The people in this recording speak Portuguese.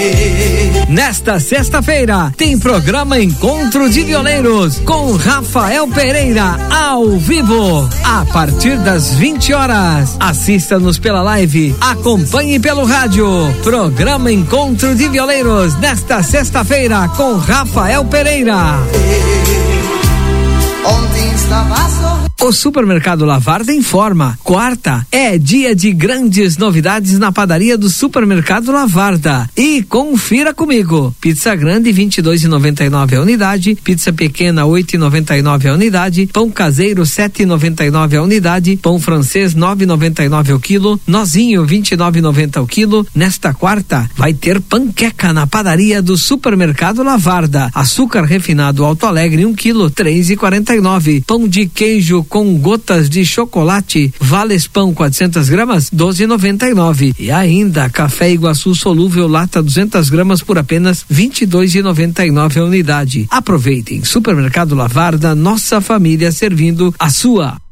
Nesta sexta-feira tem programa Encontro de Violeiros com Rafael Pereira ao vivo a partir das 20 horas. Assista-nos pela live, acompanhe pelo rádio. Programa Encontro de Violeiros nesta sexta-feira com Rafael Pereira. Ontem estava sorrindo. O Supermercado Lavarda informa: quarta é dia de grandes novidades na padaria do Supermercado Lavarda. E confira comigo: pizza grande 22,99 a unidade, pizza pequena 8,99 a unidade, pão caseiro 7,99 a unidade, pão francês 9,99 ao quilo, nozinho 29,90 ao quilo. Nesta quarta vai ter panqueca na padaria do Supermercado Lavarda. Açúcar refinado Alto Alegre 1 quilo 3,49. Pão de queijo com gotas de chocolate Vales Pão 400 gramas 12,99. E ainda café Iguaçu solúvel lata 200 gramas por apenas 22,99 a unidade. Aproveitem. Supermercado Lavarda, nossa família servindo a sua.